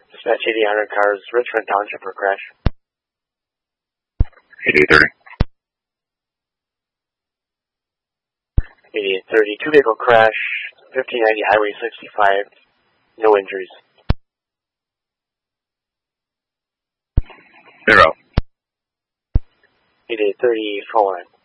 Dispatch 8800 cars, Richmond Township for crash. 8830. 8830, two vehicle crash, 1590 Highway 65, no injuries. 0. 8830, phone line.